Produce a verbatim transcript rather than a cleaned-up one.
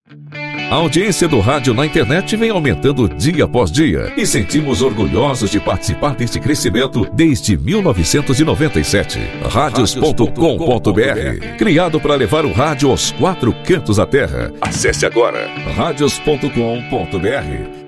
A audiência do rádio na internet vem aumentando dia após dia e sentimos orgulhosos de participar deste crescimento desde mil novecentos e noventa e sete. Radios ponto com ponto br, criado para levar o rádio aos quatro cantos da terra. Acesse agora radios ponto com ponto br